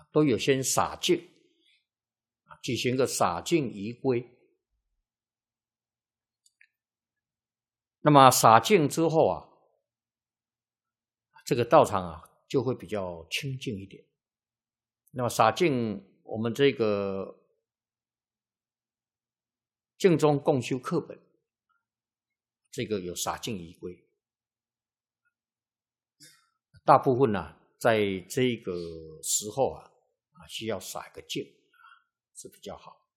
都有先洒净，举行个洒净仪规。那么洒净之后啊，这个道场啊就会比较清净一点。那么洒净，我们这个净宗共修课本，这个有洒净仪规，大部分呢，在这个时候啊需要洒一个净是比较好。